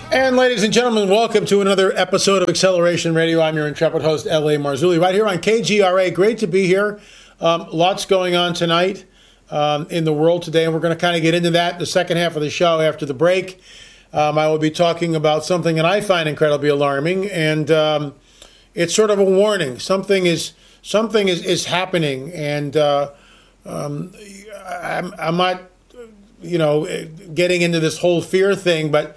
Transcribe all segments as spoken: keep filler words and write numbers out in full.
And ladies and gentlemen, welcome to another episode of Acceleration Radio. I'm your intrepid host, L A. Marzulli, right here on K G R A. Great to be here. Um, lots going on tonight um, in the world today, and we're going to kind of get into that in the second half of the show after the break. Um, I will be talking about something that I find incredibly alarming, and um, it's sort of a warning. Something is something is, is happening, and uh, um, I'm, I'm not, you know, getting into this whole fear thing, but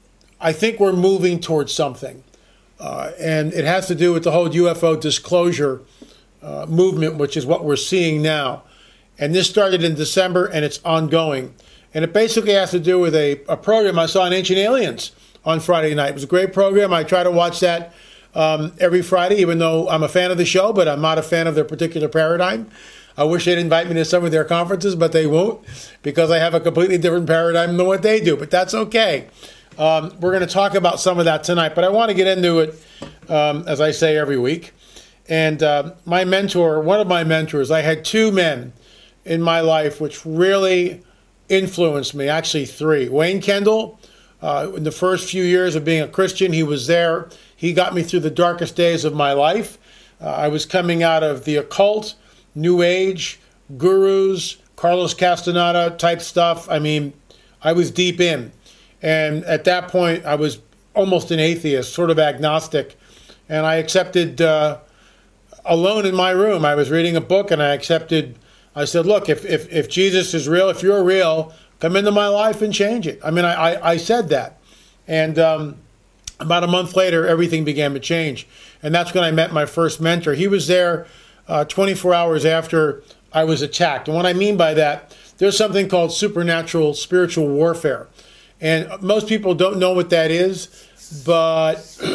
I think we're moving towards something, uh, and it has to do with the whole U F O disclosure uh, movement, which is what we're seeing now. And this started in December, and it's ongoing. And it basically has to do with a, a program I saw on Ancient Aliens on Friday night. It was a great program. I try to watch that um, every Friday, even though I'm a fan of the show, but I'm not a fan of their particular paradigm. I wish they'd invite me to some of their conferences, but they won't, because I have a completely different paradigm than what they do. But that's okay. Um, we're going to talk about some of that tonight, but I want to get into it, um, as I say every week. And uh, my mentor, one of my mentors, I had two men in my life which really influenced me, actually three. Wayne Kendall, uh, in the first few years of being a Christian, he was there. He got me through the darkest days of my life. Uh, I was coming out of the occult, New Age, gurus, Carlos Castaneda type stuff. I mean, I was deep in. And at that point, I was almost an atheist, sort of agnostic. And I accepted, uh, alone in my room, I was reading a book, and I accepted, I said, look, if, if, if Jesus is real, if you're real, come into my life and change it. I mean, I, I, I said that. And um, about a month later, everything began to change. And that's when I met my first mentor. He was there uh, twenty-four hours after I was attacked. And what I mean by that, there's something called supernatural spiritual warfare. And most people don't know what that is, but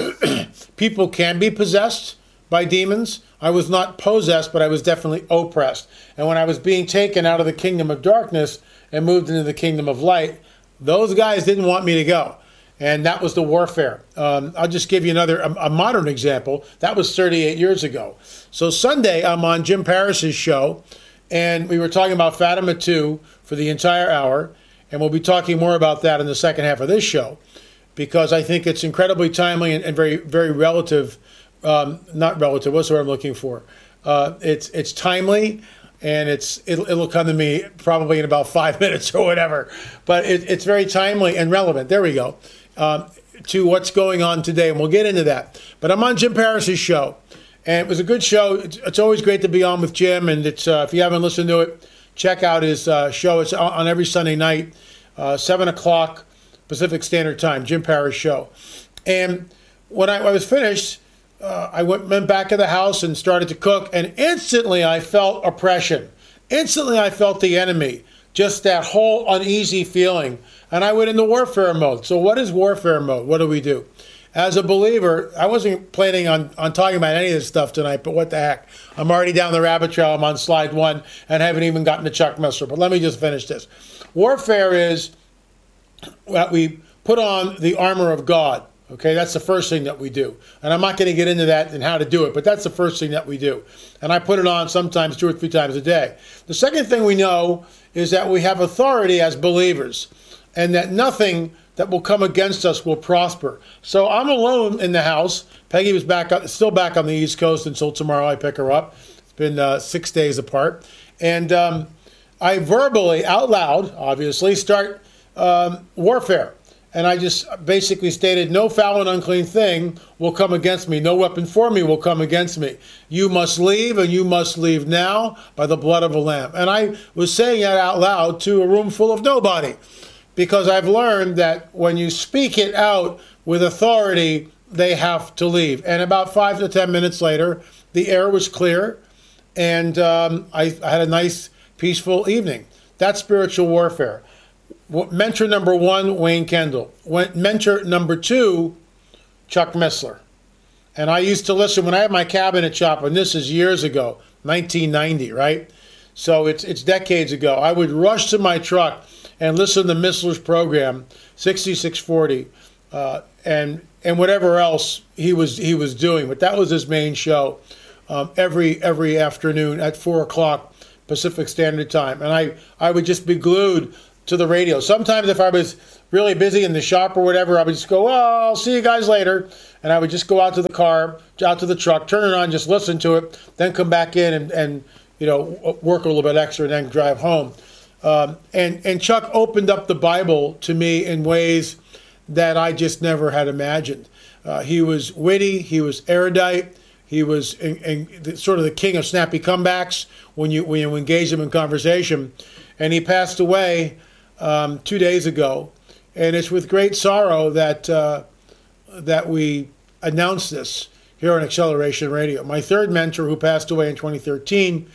people can be possessed by demons. I was not possessed, but I was definitely oppressed. And when I was being taken out of the kingdom of darkness and moved into the kingdom of light, those guys didn't want me to go. And that was the warfare. Um, I'll just give you another, a, a modern example. That was thirty-eight years ago. So Sunday, I'm on Jim Paris's show, and we were talking about Fatima two for the entire hour. And we'll be talking more about that in the second half of this show, because I think it's incredibly timely and, and very, very relative. Um, not relative. What's the word I'm looking for? Uh, it's it's timely, and it's it'll, it'll come to me probably in about five minutes or whatever. But it, it's very timely and relevant. There we go. Um, to what's going on today, and we'll get into that. But I'm on Jim Paris's show, and it was a good show. It's, it's always great to be on with Jim, and it's uh, if you haven't listened to it, check out his uh, show. It's on, on every Sunday night. Uh, seven o'clock Pacific Standard Time, Jim Paris show. And when I, I was finished, uh, I went, went back to the house and started to cook, and instantly I felt oppression. Instantly I felt the enemy, just that whole uneasy feeling. And I went into warfare mode. So what is warfare mode? What do we do? As a believer, I wasn't planning on, on talking about any of this stuff tonight, but what the heck. I'm already down the rabbit trail. I'm on slide one and haven't even gotten to Chuck Missler. But let me just finish this. Warfare is that we put on the armor of God. Okay, that's the first thing that we do. And I'm not going to get into that and how to do it, but that's the first thing that we do. And I put it on sometimes two or three times a day. The second thing we know is that we have authority as believers, and that nothing that will come against us will prosper. So I'm alone in the house. Peggy was back up, still back on the East Coast until tomorrow I pick her up. It's been uh, six days apart. And um, I verbally, out loud, obviously, start um, warfare. And I just basically stated, no foul and unclean thing will come against me. No weapon for me will come against me. You must leave, and you must leave now by the blood of a lamb. And I was saying that out loud to a room full of nobody, because I've learned that when you speak it out with authority, they have to leave. And about five to ten minutes later, the air was clear, and um, I, I had a nice, peaceful evening. That's spiritual warfare. Mentor number one, Wayne Kendall. Mentor number two, Chuck Missler. And I used to listen when I had my cabinet shop, and this is years ago, nineteen ninety, right? So it's it's decades ago. I would rush to my truck and listen to Missler's program, sixty-six forty, uh, and and whatever else he was he was doing. But that was his main show um, every every afternoon at four o'clock Pacific Standard Time. And I, I would just be glued to the radio. Sometimes if I was really busy in the shop or whatever, I would just go, oh, I'll see you guys later. And I would just go out to the car, out to the truck, turn it on, just listen to it, then come back in and, and you know, work a little bit extra and then drive home. Um, and, and Chuck opened up the Bible to me in ways that I just never had imagined. Uh, he was witty, he was erudite, he was in, in, sort of the king of snappy comebacks when you when you engage him in conversation. And he passed away um, two days ago. And it's with great sorrow that uh, that we announce this here on Acceleration Radio. My third mentor, who passed away in twenty thirteen,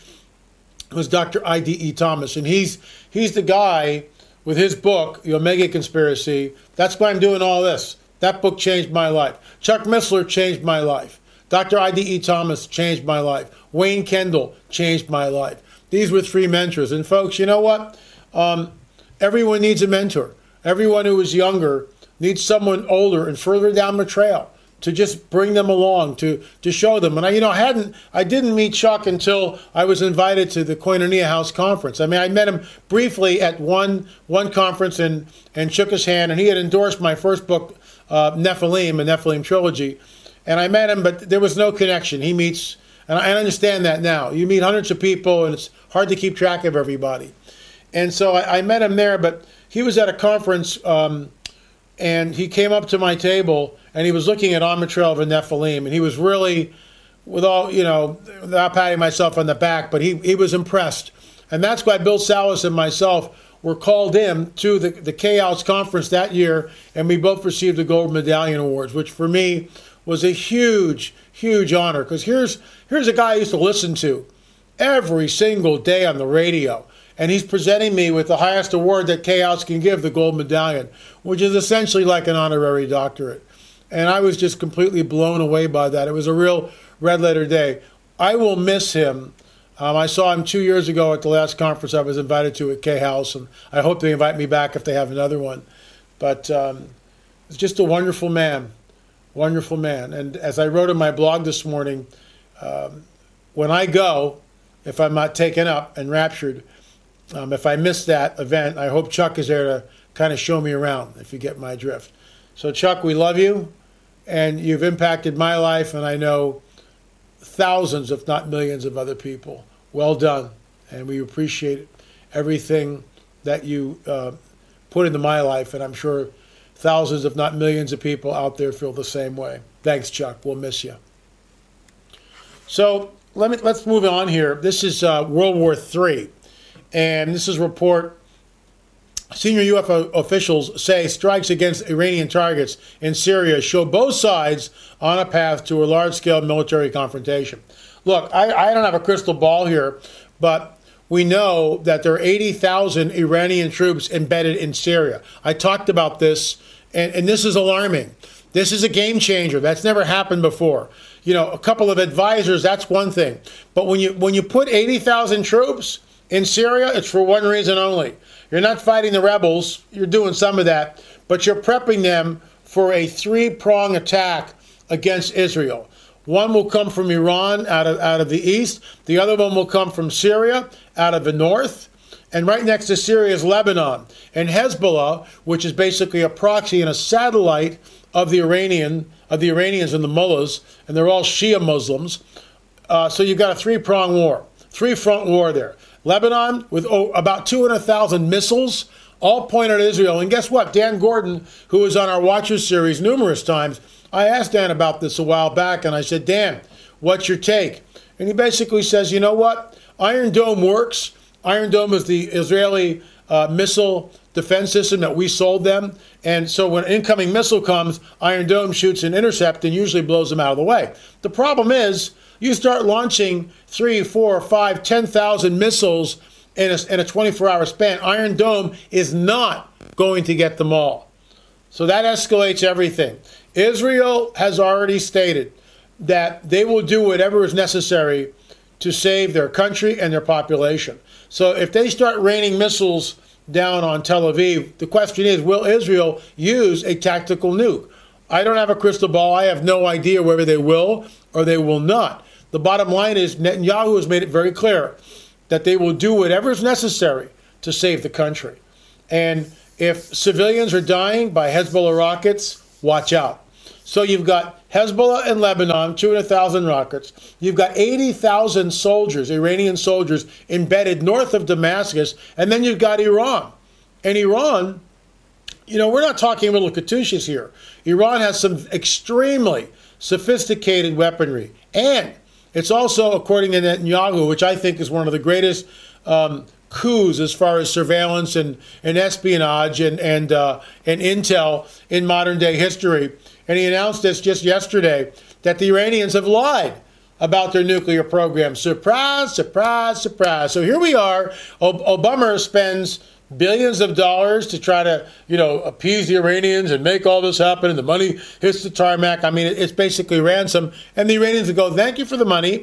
was Doctor I D E Thomas. And he's he's the guy with his book, The Omega Conspiracy. That's why I'm doing all this. That book changed my life. Chuck Missler changed my life. Doctor I D E Thomas changed my life. Wayne Kendall changed my life. These were three mentors. And folks, you know what? Um, everyone needs a mentor. Everyone who is younger needs someone older and further down the trail to just bring them along, to to show them. And I, you know, I hadn't, I didn't meet Chuck until I was invited to the Koinonia House conference. I mean, I met him briefly at one one conference and and shook his hand, and he had endorsed my first book, uh, Nephilim, a Nephilim trilogy. And I met him, but there was no connection. He meets, and I understand that now. You meet hundreds of people, and it's hard to keep track of everybody. And so I, I met him there, but he was at a conference, um, and he came up to my table, and he was looking at On the Trail of a Nephilim, and he was really, with all, you know, without patting myself on the back, but he, he was impressed. And that's why Bill Salas and myself were called in to the, the Chaos Conference that year, and we both received the Gold Medallion Awards, which for me was a huge, huge honor. Because here's, here's a guy I used to listen to every single day on the radio. And he's presenting me with the highest award that Chaos can give, the Gold Medallion, which is essentially like an honorary doctorate. And I was just completely blown away by that. It was a real red letter day. I will miss him. Um, I saw him two years ago at the last conference I was invited to at K-House, and I hope they invite me back if they have another one. But um, he's just a wonderful man, wonderful man. And as I wrote in my blog this morning, um, when I go, if I'm not taken up and raptured, Um, if I miss that event, I hope Chuck is there to kind of show me around, if you get my drift. So, Chuck, we love you, and you've impacted my life, and I know thousands, if not millions, of other people. Well done, and we appreciate everything that you uh, put into my life, and I'm sure thousands, if not millions, of people out there feel the same way. Thanks, Chuck. We'll miss you. So, let me, let's move on here. This is uh, World War Three. And this is a report. Senior U S officials say strikes against Iranian targets in Syria show both sides on a path to a large-scale military confrontation. Look, I, I don't have a crystal ball here, but we know that there are eighty thousand Iranian troops embedded in Syria. I talked about this, and, and this is alarming. This is a game changer. That's never happened before. You know, a couple of advisors, that's one thing. But when you when you put eighty thousand troops in Syria, it's for one reason only. You're not fighting the rebels. You're doing some of that. But you're prepping them for a three-prong attack against Israel. One will come from Iran out of, out of the east. The other one will come from Syria out of the north. And right next to Syria is Lebanon. And Hezbollah, which is basically a proxy and a satellite of the Iranian, of the Iranians and the mullahs, and they're all Shia Muslims. Uh, so you've got a three-prong war, three-front war there. Lebanon with oh, about two hundred thousand missiles, all pointed at Israel. And guess what? Dan Gordon, who was on our Watchers series numerous times, I asked Dan about this a while back, and I said, Dan, what's your take? And he basically says, you know what? Iron Dome works. Iron Dome is the Israeli uh, missile defense system that we sold them. And so when an incoming missile comes, Iron Dome shoots an intercept and usually blows them out of the way. The problem is, you start launching three, four, five, ten thousand missiles in a, in a twenty-four hour span. Iron Dome is not going to get them all. So that escalates everything. Israel has already stated that they will do whatever is necessary to save their country and their population. So if they start raining missiles down on Tel Aviv, the question is, will Israel use a tactical nuke? I don't have a crystal ball. I have no idea whether they will or they will not. The bottom line is Netanyahu has made it very clear that they will do whatever is necessary to save the country. And if civilians are dying by Hezbollah rockets, watch out. So you've got Hezbollah in Lebanon, two hundred thousand rockets. You've got eighty thousand soldiers, Iranian soldiers, embedded north of Damascus. And then you've got Iran. And Iran, you know, we're not talking little Katyushas here. Iran has some extremely sophisticated weaponry. And it's also, according to Netanyahu, which I think is one of the greatest um, coups as far as surveillance and, and espionage and, and, uh, and intel in modern day history. And he announced this just yesterday, that the Iranians have lied about their nuclear program. Surprise, surprise, surprise. So here we are. Obama spends billions of dollars to try to, you know, appease the Iranians and make all this happen, and the money hits the tarmac. I mean, it's basically ransom. And the Iranians go, thank you for the money.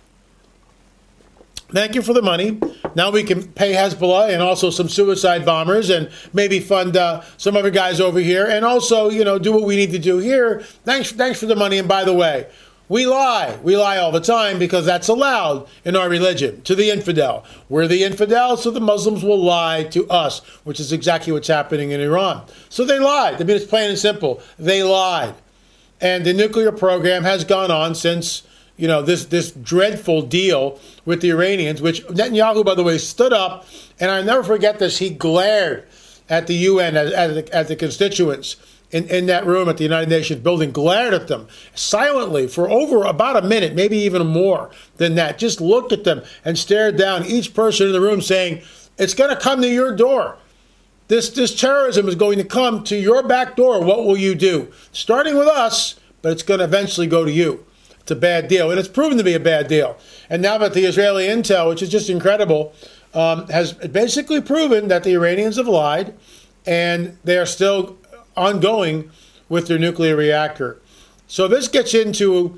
Thank you for the money. Now we can pay Hezbollah and also some suicide bombers and maybe fund uh, some other guys over here, and also, you know, do what we need to do here. Thanks, thanks for the money. And by the way, we lie. We lie all the time because that's allowed in our religion, to the infidel. We're the infidel, so the Muslims will lie to us, which is exactly what's happening in Iran. So they lied. I mean, it's plain and simple. They lied. And the nuclear program has gone on since, you know, this, this dreadful deal with the Iranians, which Netanyahu, by the way, stood up, and I'll never forget this, he glared at the U N, at, at, the, at the constituents in, in that room at the United Nations building, glared at them silently for over about a minute, maybe even more than that, just looked at them and stared down each person in the room saying, it's going to come to your door. This, this terrorism is going to come to your back door. What will you do? Starting with us, but it's going to eventually go to you. It's a bad deal, and it's proven to be a bad deal. And now that the Israeli intel, which is just incredible, um, has basically proven that the Iranians have lied, and they are still ongoing with their nuclear reactor. So this gets into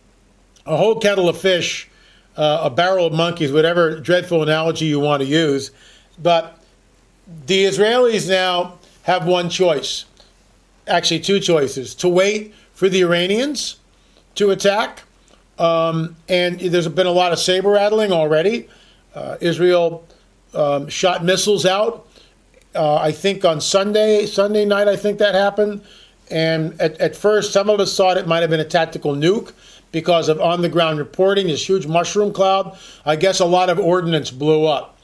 a whole kettle of fish, uh, a barrel of monkeys, whatever dreadful analogy you want to use. But the Israelis now have one choice, actually two choices, to wait for the Iranians to attack. Um, and there's been a lot of saber rattling already. Uh, Israel um, shot missiles out, uh, I think on Sunday, Sunday night, I think that happened. And at, at first, some of us thought it might have been a tactical nuke because of on-the-ground reporting, this huge mushroom cloud. I guess a lot of ordnance blew up.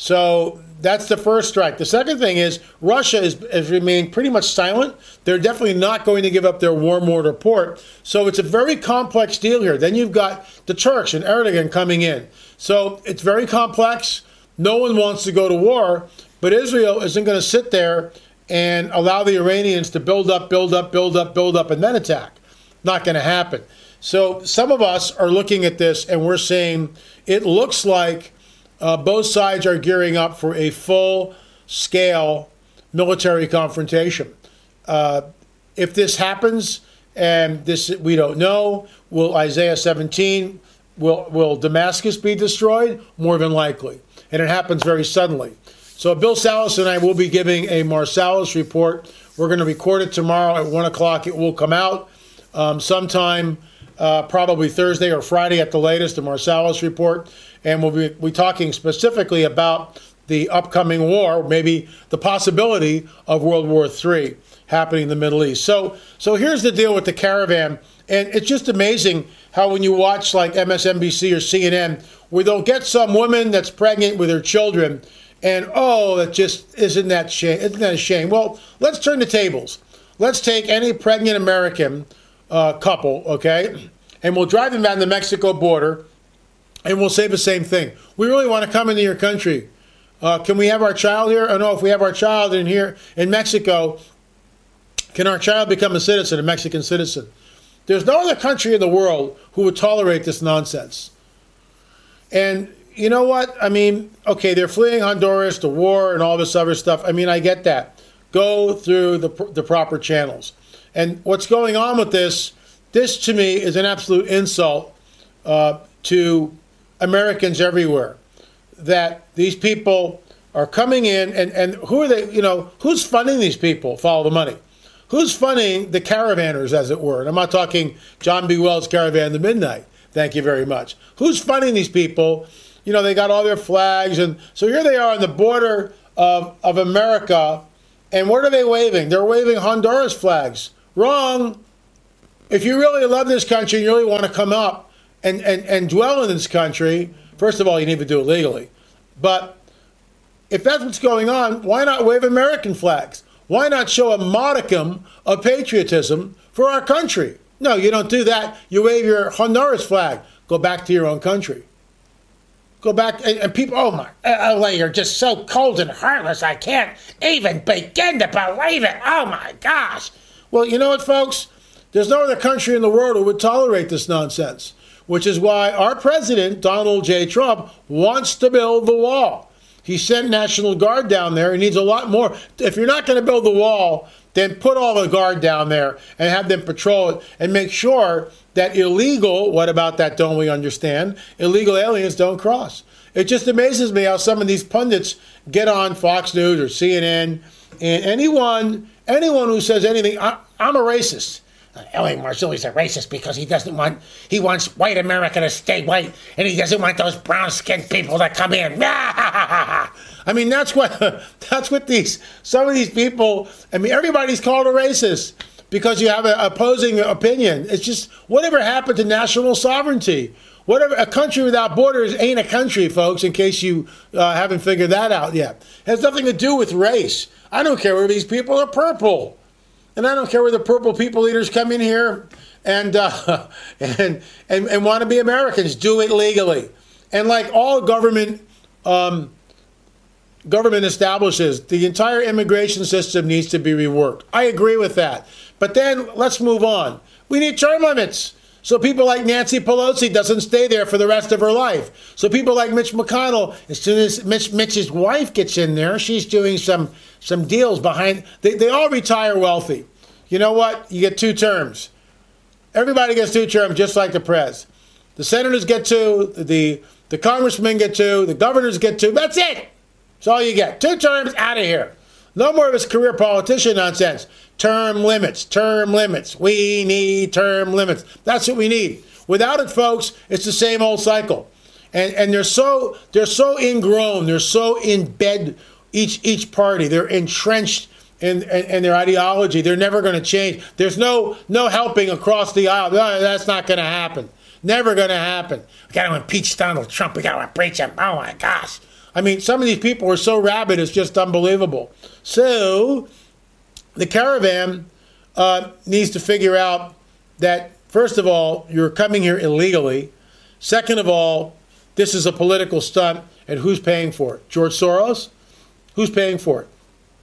So that's the first strike. The second thing is Russia is, has remained pretty much silent. They're definitely not going to give up their war mortar port. So it's a very complex deal here. Then you've got the Turks and Erdogan coming in. So it's very complex. No one wants to go to war, but Israel isn't going to sit there and allow the Iranians to build up, build up, build up, build up, and then attack. Not going to happen. So some of us are looking at this and we're saying it looks like Uh, both sides are gearing up for a full-scale military confrontation. Uh, if this happens, and this we don't know, will Isaiah seventeen, will, will Damascus be destroyed? More than likely. And it happens very suddenly. So Bill Salus and I will be giving a Marsalis report. We're going to record it tomorrow at one o'clock. It will come out um, sometime, uh, probably Thursday or Friday at the latest, the Marsalis report. And we'll be, be talking specifically about the upcoming war, maybe the possibility of World War Three happening in the Middle East. So, so here's the deal with the caravan. And it's just amazing how when you watch like M S N B C or C N N, where they'll get some woman that's pregnant with her children, and oh, it just isn't that shame? Isn't that a shame? Well, let's turn the tables. Let's take any pregnant American uh, couple, okay, and we'll drive them down the Mexico border. And we'll say the same thing. We really want to come into your country. Uh, can we have our child here? Oh, no, if we have our child in here in Mexico, can our child become a citizen, a Mexican citizen? There's no other country in the world who would tolerate this nonsense. And you know what? I mean, okay, they're fleeing Honduras, the war, and all this other stuff. I mean, I get that. Go through the, the proper channels. And what's going on with this, this to me is an absolute insult uh, to Americans everywhere, that these people are coming in, and, and who are they, you know, who's funding these people? Follow the money. Who's funding the caravanners, as it were? And I'm not talking John B. Wells' Caravan to Midnight. Thank you very much. Who's funding these people? You know, they got all their flags, and so here they are on the border of, of America And what are they waving? They're waving Honduras flags. Wrong. If you really love this country and you really want to come up and, and, and dwell in this country, first of all, you need to do it legally. But if that's what's going on, why not wave American flags? Why not show a modicum of patriotism for our country? No, you don't do that. You wave your Honduras flag. Go back to your own country. Go back, and, and people, oh my, L A, you're just so cold and heartless, I can't even begin to believe it. Oh my gosh. Well, you know what, folks? There's no other country in the world who would tolerate this nonsense, which is why our president, Donald J. Trump, wants to build the wall. He sent National Guard down there. He needs a lot more. If you're not going to build the wall, then put all the guard down there and have them patrol it and make sure that illegal, what about that don't we understand, illegal aliens don't cross. It just amazes me how some of these pundits get on Fox News or C N N, and anyone anyone who says anything, I, I'm a racist. Uh, L A. Marzulli's a racist because he doesn't want, he wants white America to stay white, and he doesn't want those brown-skinned people to come in. I mean, that's what, that's what these, some of these people, I mean, everybody's called a racist because you have an opposing opinion. It's just, whatever happened to national sovereignty? Whatever, a country without borders ain't a country, folks, in case you uh, haven't figured that out yet. It has nothing to do with race. I don't care whether these people are purple. And I don't care where the purple people leaders come in here and uh, and, and and want to be Americans. Do it legally. And like all government um, government establishes, the entire immigration system needs to be reworked. I agree with that. But then let's move on. We need term limits. So people like Nancy Pelosi doesn't stay there for the rest of her life. So people like Mitch McConnell, as soon as Mitch, Mitch's wife gets in there, she's doing some some deals behind. They, they all retire wealthy. You know what? You get two terms. Everybody gets two terms, just like the prez. The senators get two. The the congressmen get two. The governors get two. That's it. That's all you get. Two terms, out of here. No more of this career politician nonsense. Term limits, term limits. We need term limits. That's what we need. Without it, folks, it's the same old cycle. And and they're so they're so ingrown, they're so in bed, each each party, they're entrenched in, in, in their ideology. They're never going to change. There's no no helping across the aisle. No, that's not going to happen. Never going to happen. We got to impeach Donald Trump. We got to impeach him. Oh my gosh. I mean, some of these people are so rabid, it's just unbelievable. So the caravan uh, needs to figure out that, first of all, you're coming here illegally. Second of all, this is a political stunt, and who's paying for it? George Soros? Who's paying for it?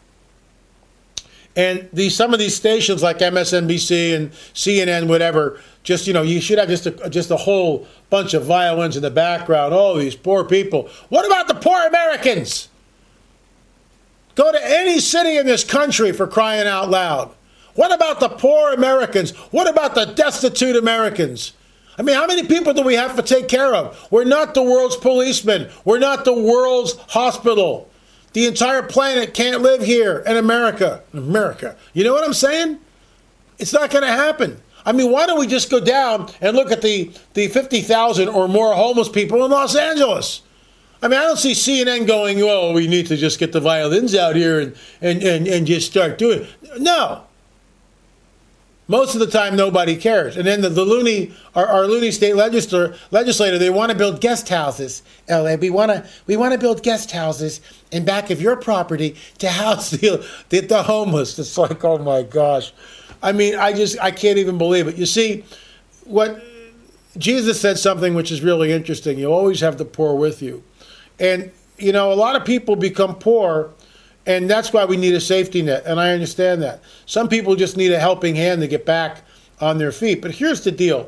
And these some of these stations like M S N B C and C N N, whatever, just, you know, you should have just a, just a whole bunch of violins in the background. Oh, these poor people. What about the poor Americans? Go to any city in this country, for crying out loud. What about the poor Americans? What about the destitute Americans? I mean, how many people do we have to take care of? We're not the world's policemen. We're not the world's hospital. The entire planet can't live here in America. America. You know what I'm saying? It's not going to happen. I mean, why don't we just go down and look at the, the fifty thousand or more homeless people in Los Angeles? I mean, I don't see C N N going, oh, we need to just get the violins out here and, and, and, and just start doing it. No. Most of the time, nobody cares. And then the, the loony, our, our loony state legislator, legislator, they want to build guest houses. L A, we want to we want to build guest houses in back of your property to house the, the, the homeless. It's like, oh my gosh. I mean, I just, I can't even believe it. You see, what Jesus said something which is really interesting. You always have the poor with you. And, you know, a lot of people become poor, and that's why we need a safety net, and I understand that. Some people just need a helping hand to get back on their feet. But here's the deal.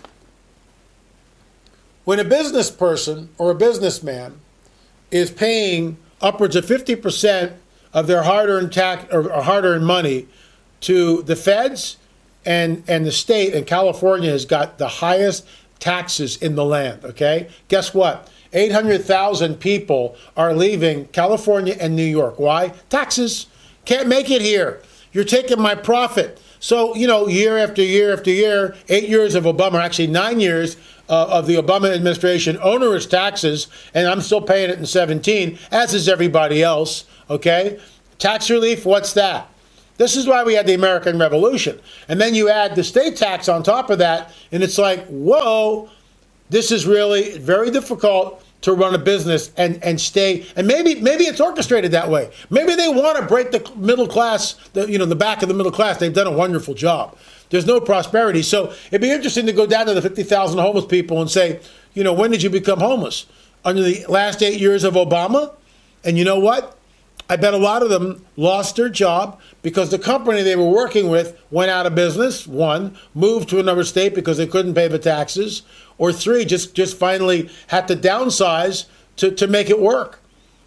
When a business person or a businessman is paying upwards of fifty percent of their hard-earned tax or hard-earned money to the feds and, and the state, and California has got the highest taxes in the land, okay? Guess what? eight hundred thousand people are leaving California and New York. Why? Taxes. Can't make it here. You're taking my profit. So, you know, year after year after year, eight years of Obama, actually nine years uh, of the Obama administration, onerous taxes, and I'm still paying it in seventeen, as is everybody else, okay? Tax relief, what's that? This is why we had the American Revolution. And then you add the state tax on top of that, and it's like, whoa, this is really very difficult to run a business and, and stay. And maybe maybe it's orchestrated that way. Maybe they want to break the middle class, the, you know, the back of the middle class. They've done a wonderful job. There's no prosperity. So it'd be interesting to go down to the fifty thousand homeless people and say, you know, when did you become homeless? Under the last eight years of Obama? And you know what? I bet a lot of them lost their job because the company they were working with went out of business, one, moved to another state because they couldn't pay the taxes, or three, just, just finally had to downsize to, to make it work.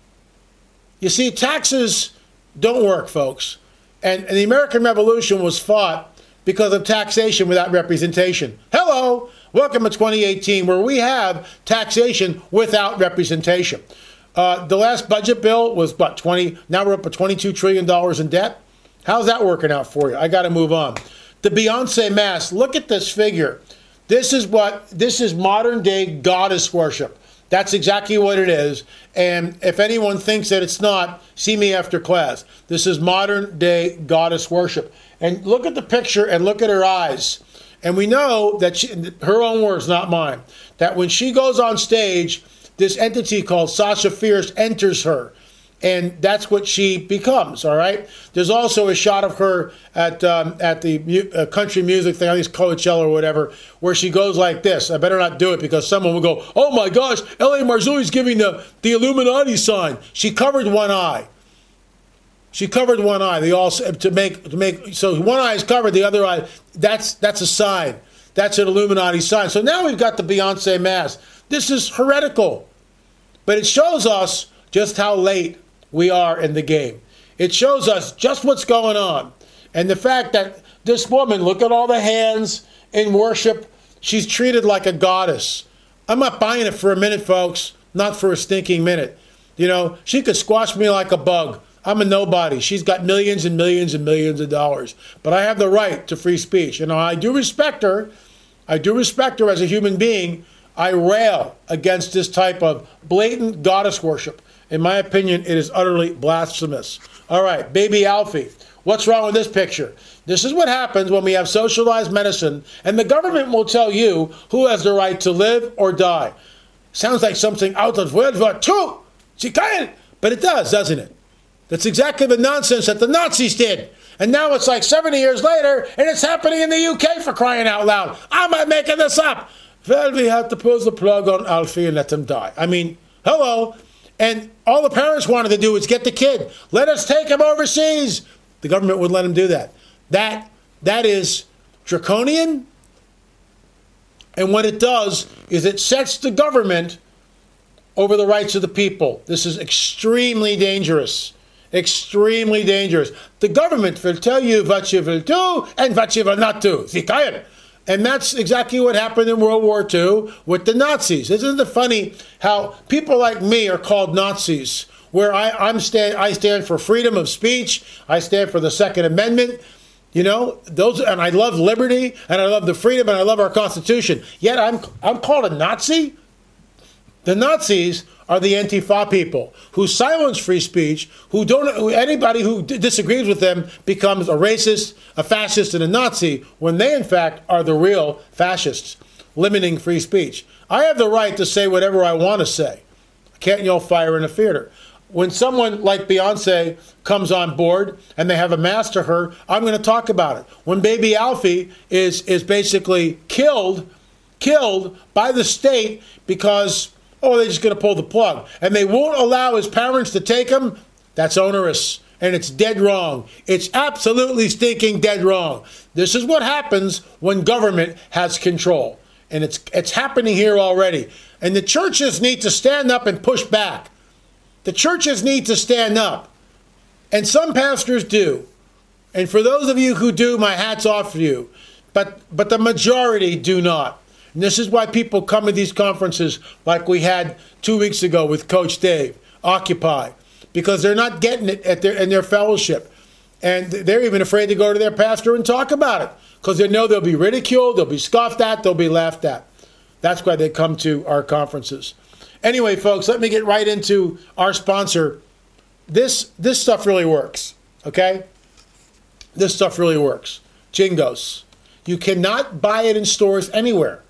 You see, taxes don't work, folks. And, and the American Revolution was fought because of taxation without representation. Hello, welcome to twenty eighteen, where we have taxation without representation. Uh, the last budget bill was, what, twenty, now we're up to twenty-two trillion dollars in debt. How's that working out for you? I got to move on. The Beyonce mass, look at this figure. This is what, this is modern day goddess worship. That's exactly what it is. And if anyone thinks that it's not, see me after class. This is modern day goddess worship. And look at the picture and look at her eyes. And we know that she, her own words, not mine, that when she goes on stage, this entity called Sasha Fierce enters her, and that's what she becomes, all right? There's also a shot of her at um, at the mu- uh, country music thing, I think it's Coachella or whatever, where she goes like this. I better not do it because someone will go, oh my gosh, L A Marzulli's giving the, the Illuminati sign. She covered one eye. She covered one eye. They all to make to make so one eye is covered, the other eye, that's that's a sign. That's an Illuminati sign. So now we've got the Beyonce mass. This is heretical. But it shows us just how late we are in the game. It shows us just what's going on. And the fact that this woman, look at all the hands in worship. She's treated like a goddess. I'm not buying it for a minute, folks. Not for a stinking minute. You know, she could squash me like a bug. I'm a nobody. She's got millions and millions and millions of dollars. But I have the right to free speech. You know, I do respect her. I do respect her as a human being. I rail against this type of blatant goddess worship. In my opinion, it is utterly blasphemous. All right, baby Alfie. What's wrong with this picture? This is what happens when we have socialized medicine, and the government will tell you who has the right to live or die. Sounds like something out of World War Two. But it does, doesn't it? That's exactly the nonsense that the Nazis did. And now it's like seventy years later, and it's happening in the U K, for crying out loud. I'm not making this up. Well, we have to pull the plug on Alfie and let him die. I mean, hello. And all the parents wanted to do was get the kid. Let us take him overseas. The government wouldn't let him do that. That that is draconian. And what it does is it sets the government over the rights of the people. This is extremely dangerous. Extremely dangerous. The government will tell you what you will do and what you will not do. Sie können. And that's exactly what happened in World War Two with the Nazis. Isn't it funny how people like me are called Nazis, where I, I'm stand, I stand for freedom of speech, I stand for the Second Amendment, you know, those, and I love liberty, and I love the freedom, and I love our Constitution. Yet I'm I'm called a Nazi? The Nazis are the Antifa people who silence free speech, who don't, who, anybody who d- disagrees with them becomes a racist, a fascist, and a Nazi, when they, in fact, are the real fascists, limiting free speech. I have the right to say whatever I want to say. I can't yell fire in a theater. When someone like Beyonce comes on board and they have a mass to her, I'm going to talk about it. When baby Alfie is, is basically killed, killed by the state because, oh, they're just going to pull the plug. And they won't allow his parents to take him. That's onerous. And it's dead wrong. It's absolutely stinking dead wrong. This is what happens when government has control. And it's it's happening here already. And the churches need to stand up and push back. The churches need to stand up. And some pastors do. And for those of you who do, my hat's off to you. But but the majority do not. And this is why people come to these conferences like we had two weeks ago with Coach Dave, Occupy, because they're not getting it at their, in their fellowship. And they're even afraid to go to their pastor and talk about it because they know they'll be ridiculed, they'll be scoffed at, they'll be laughed at. That's why they come to our conferences. Anyway, folks, let me get right into our sponsor. this this stuff really works. Okay, this stuff really works. Jingos. You cannot buy it in stores anywhere.